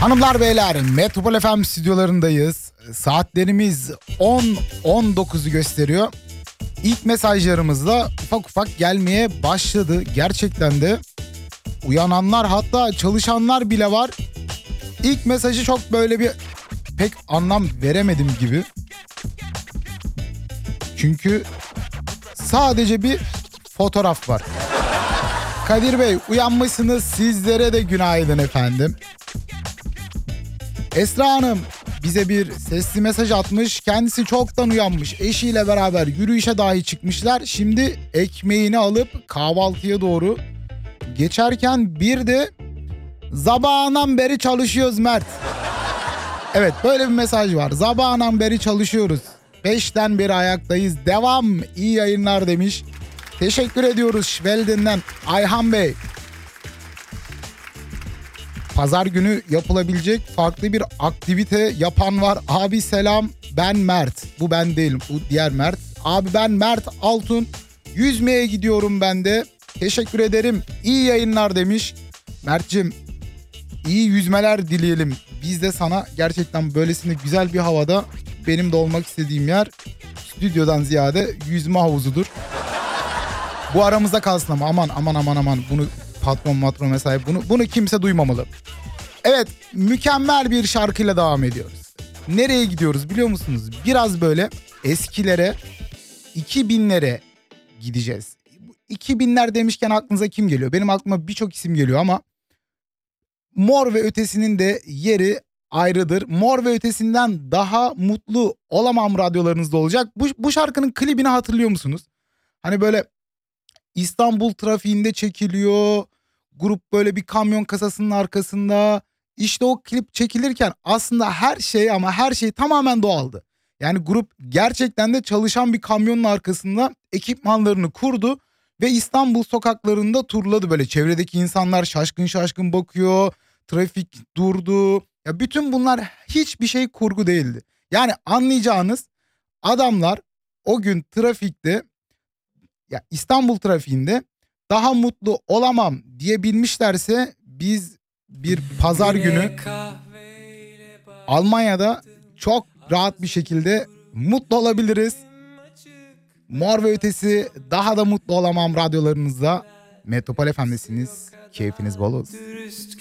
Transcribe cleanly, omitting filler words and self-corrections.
Hanımlar beyler, Metropol FM stüdyolarındayız. Saatlerimiz 10.19'u gösteriyor. İlk mesajlarımız da ufak ufak gelmeye başladı. Gerçekten de uyananlar, hatta çalışanlar bile var. İlk mesajı çok böyle bir pek anlam veremedim gibi. Çünkü sadece bir fotoğraf var. Kadir Bey, uyanmışsınız, sizlere de günaydın efendim. Esra Hanım bize bir sesli mesaj atmış. Kendisi çoktan uyanmış. Eşiyle beraber yürüyüşe dahi çıkmışlar. Şimdi ekmeğini alıp kahvaltıya doğru geçerken bir de sabahından beri çalışıyoruz Mert. Evet, böyle bir mesaj var. Sabahından beri çalışıyoruz. 5'ten beri ayaktayız. Devam, iyi yayınlar demiş. Teşekkür ediyoruz Şvelden'den Ayhan Bey. Pazar günü yapılabilecek farklı bir aktivite yapan var. Abi selam, ben Mert. Bu ben değilim, bu diğer Mert. Abi ben Mert Altun. Yüzmeye gidiyorum ben de. Teşekkür ederim. İyi yayınlar demiş. Mert'cim, iyi yüzmeler dileyelim. Biz de sana gerçekten böylesine güzel bir havada, benim de olmak istediğim yer stüdyodan ziyade yüzme havuzudur. Bu aramızda kalsın ama aman bunu patron mesai bunu kimse duymamalı. Evet, mükemmel bir şarkıyla devam ediyoruz. Nereye gidiyoruz biliyor musunuz? Biraz böyle eskilere, 2000'lere gideceğiz. 2000'ler demişken aklınıza kim geliyor? Benim aklıma birçok isim geliyor ama Mor ve Ötesi'nin de yeri ayrıdır. Mor ve Ötesi'nden daha mutlu olamam radyolarınızda olacak. Bu şarkının klibini hatırlıyor musunuz? Hani böyle İstanbul trafiğinde çekiliyor. Grup böyle bir kamyon kasasının arkasında. İşte o klip çekilirken aslında her şey tamamen doğaldı. Yani grup gerçekten de çalışan bir kamyonun arkasında ekipmanlarını kurdu ve İstanbul sokaklarında turladı böyle. Çevredeki insanlar şaşkın bakıyor. Trafik durdu. Ya bütün bunlar hiçbir şey kurgu değildi. Yani anlayacağınız, adamlar o gün trafikte, ya İstanbul trafiğinde daha mutlu olamam diyebilmişlerse biz bir pazar günü Almanya'da çok rahat bir şekilde mutlu olabiliriz. Mor ve Ötesi, daha da mutlu olamam radyolarınızda. Metropol FM'desiniz. Keyfiniz bol olsun.